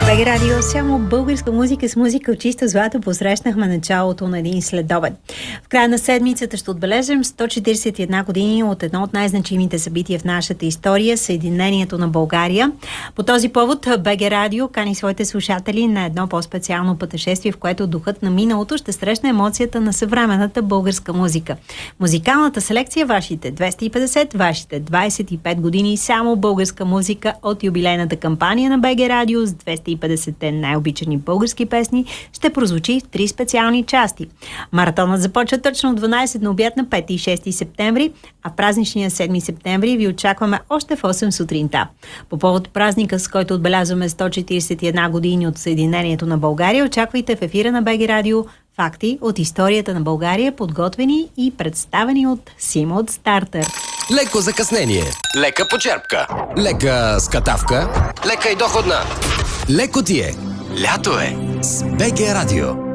БГ Радио, само българска музика с музика от чисто злато посрещнахме началото на един следобед. В края на седмицата ще отбележим 141 години от едно от най-значимите събития в нашата история – Съединението на България. По този повод БГ Радио кани своите слушатели на едно по-специално пътешествие, в което духът на миналото ще срещне емоцията на съвременната българска музика. Музикалната селекция, вашите 250, вашите 25 години само българска музика от юбилейната кампания на БГ Радио с 250-те най-обичани български песни ще прозвучи в 3 специални части. Маратонът започва точно от 12 на обяд на 5 и 6 септември, а празничния 7 септември ви очакваме още в 8 сутринта. По повод празника, с който отбелязваме 141 години от Съединението на България, очаквайте в ефира на БГ Радио факти от историята на България, подготвени и представени от Симо от Стартър. Леко закъснение, лека почерпка, лека скатавка, лека и доходна. Леко ти е. Лято е с БГ Радио.